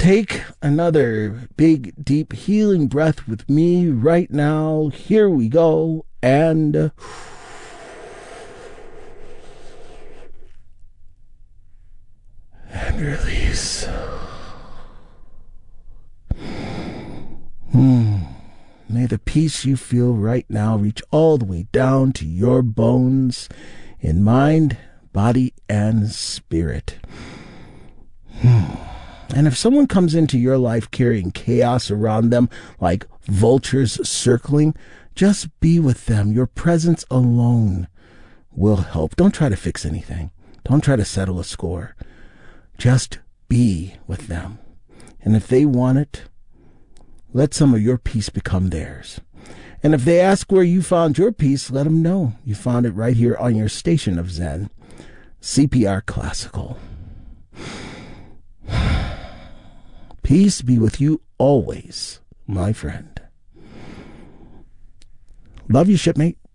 Take another big, deep, healing breath with me right now. Here we go. And release. May the peace you feel right now reach all the way down to your bones in mind, body, and spirit. And if someone comes into your life carrying chaos around them like vultures circling, just be with them. Your presence alone will help. Don't try to fix anything. Don't try to settle a score. Just be with them. And if they want it, let some of your peace become theirs. And if they ask where you found your peace, let them know you found it right here on your station of Zen, CPR Classical. Peace be with you always, my friend. Love you, shipmate.